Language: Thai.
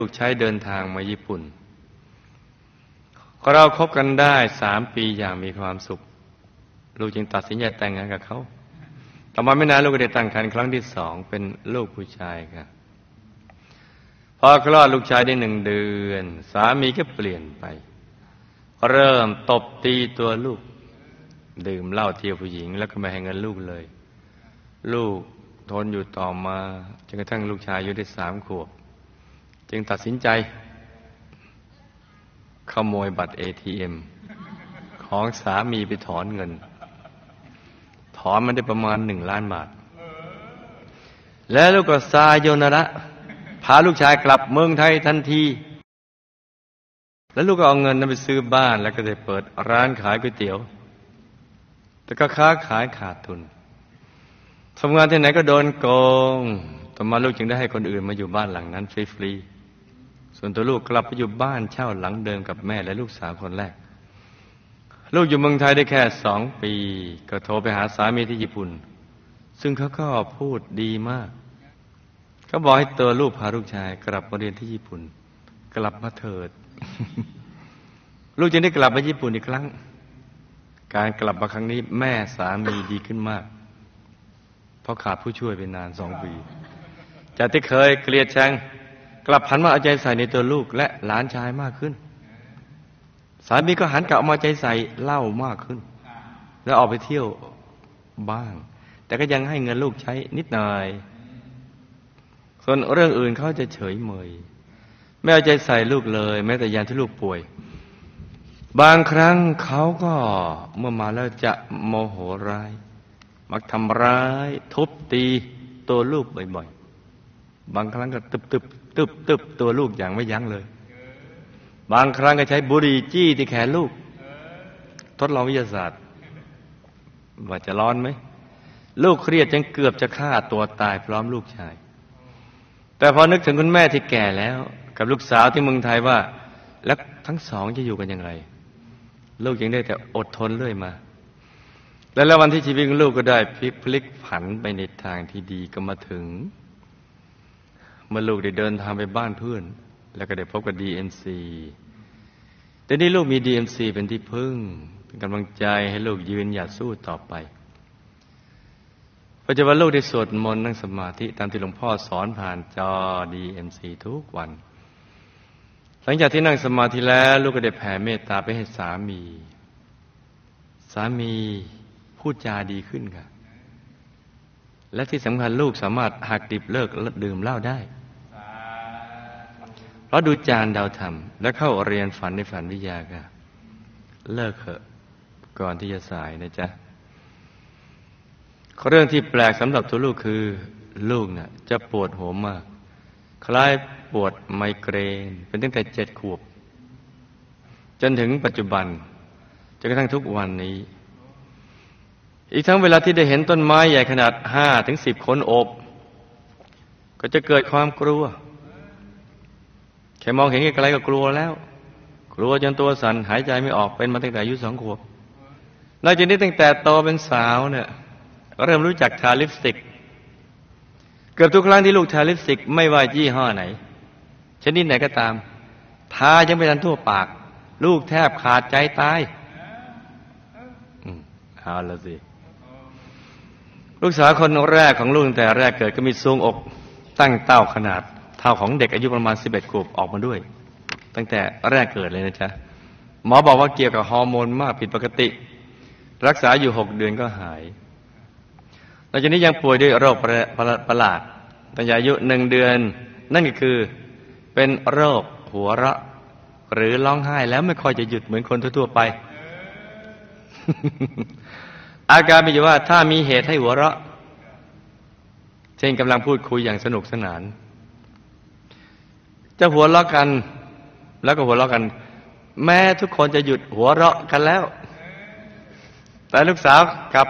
ลูกใช้เดินทางมาญี่ปุ่นเราคบกันได้3 ปีอย่างมีความสุขลูกจึงตัดสินใจแต่งงานกับเขาต่อมาไม่นานลูกก็ได้ตั้งครรภ์ครั้งที่2เป็นลูกผู้ชายค่ะพอคลอดลูกชายได้1 เดือนสามีก็เปลี่ยนไปเริ่มตบตีตัวลูกดื่มเหล้าเที่ยวผู้หญิงแล้วก็ไม่ให้เงินลูกเลยลูกทนอยู่ต่อมาจนกระทั่งลูกชายอายุได้3 ขวบจึงตัดสินใจขโมยบัตร ATM ของสามีไปถอนเงินถอนมันได้ประมาณ1 ล้านบาทแล้วลูกก็ซาโยนาระพาลูกชายกลับเมืองไทยทันทีแล้วลูกก็เอาเงินนั้นไปซื้อบ้านแล้วก็ได้เปิดร้านขายก๋วยเตี๋ยวแต่ก็ค้าขายขาดทุนทำงานที่ไหนก็โดนโกงต่อมาลูกจึงได้ให้คนอื่นมาอยู่บ้านหลังนั้นฟรีๆส่วนตัวลูกกลับไปอยู่บ้านเช่าหลังเดิมกับแม่และลูกสาวคนแรกลูกอยู่เมืองไทยได้แค่2 ปีก็โทรไปหาสามีที่ญี่ปุ่นซึ่งเขาก็พูดดีมากเขาบอกให้ตัวลูกพาลูกชายกลับมาเรียนที่ญี่ปุ่นกลับมาเถิด ลูกจึงได้กลับมาญี่ปุ่นอีกครั้งการกลับมาครั้งนี้แม่สามีดีขึ้นมากเพราะขาดผู้ช่วยไปนาน2 ปีจากที่เคยเกลียดชังกลับหันมาเอาใจใส่ในตัวลูกและหลานชายมากขึ้นสามีก็หันกลับมาใจใส่เหล้ามากขึ้นแล้วออกไปเที่ยวบ้างแต่ก็ยังให้เงินลูกใช้นิดหน่อยส่วนเรื่องอื่นเขาจะเฉยเมยไม่เอาใจใส่ลูกเลยแม้แต่ยามที่ลูกป่วยบางครั้งเขาก็เมื่อมาแล้วจะโมโหร้ายมักทำร้ายทุบตีตัวลูกบ่อยๆบางครั้งก็ตึบตัวลูกอย่างไม่ยั้งเลยบางครั้งก็ใช้บุหรี่จี้ที่แขนลูกทดลองวิทยาศาสตร์ว่าจะร้อนไหมลูกเครียดจนเกือบจะฆ่าตัวตายพร้อมลูกชายแต่พอนึกถึงคุณแม่ที่แก่แล้วกับลูกสาวที่เมืองไทยว่าแล้วทั้งสองจะอยู่กันอย่างไรลูกยังได้แต่อดทนเรื่อยมาแล้ววันที่ชีวิตของลูกก็ได้พลิกผันไปในทางที่ดีก็มาถึงเมื่อลูกได้เดินทางไปบ้านเพื่อนแล้วก็ได้พบกับ DMC แต่นี่ลูกมี DMC เป็นที่พึ่งเป็นกำลังใจให้ลูกยืนหยัดสู้ต่อไปปัจจุบันลูกได้สวดมนต์นั่งสมาธิตามที่หลวงพ่อสอนผ่านจอ DMC ทุกวันหลังจากที่นั่งสมาธิแล้วลูกก็ได้แผ่เมตตาไปให้สามีพูดจาดีขึ้นค่ะและที่สำคัญลูกสามารถหักดิบเลิกดื่มเหล้าได้เพราะดูจานดาวธรรมและเข้าเรียนฝันในฝันวิทยาค่ะเลิกเถอะก่อนที่จะสายนะจ๊ะเรื่องที่แปลกสำหรับตัวลูกคือลูกน่ะจะปวดหัวมากคล้ายปวดไมเกรนเป็นตั้งแต่7 ขวบจนถึงปัจจุบันจนกระทั่งทุกวันนี้อีกทั้งเวลาที่ได้เห็นต้นไม้ใหญ่ขนาด5 ถึง 10 คนโอบก็จะเกิดความกลัวแค่มองเห็นไกลๆก็กลัวแล้วกลัวจนตัวสั่นหายใจไม่ออกเป็นมาตั้งแต่อายุ2 ขวบนอกจากนี้ตั้งแต่โตเป็นสาวเนี่ยเริ่มรู้จักทาลิปสติกเกือบทุกครั้งที่ลูกทาลิปสติกไม่ว่ายี่ห้อไหนชนิดไหนก็ตามทายังไม่ทันทั่วปากลูกแทบขาดใจตายเอาละสิลูกสาวคนแรกของลูกตั้งแต่แรกเกิดก็มีทรวงอกตั้งเต้าขนาดเท่าของเด็กอายุประมาณ11 ขวบออกมาด้วยตั้งแต่แรกเกิดเลยนะจ๊ะหมอบอกว่าเกี่ยวกับฮอร์โมนมากผิดปกติรักษาอยู่6 เดือนก็หายหลังจากนี้ยังป่วยด้วยโรคประหลาดตั้งแต่อายุ1 เดือนนั่นก็คือเป็นโรคหัวเราะหรือร้องไห้แล้วไม่ค่อยจะหยุดเหมือนคนทั่วๆไป อาการเป็นอยู่ว่าถ้ามีเหตุให้หัวเราะเช่นกำลังพูดคุยอย่างสนุกสนานจะหัวเราะกันแล้วก็หัวเราะกันแม้ทุกคนจะหยุดหัวเราะกันแล้วแต่ลูกสาวกลับ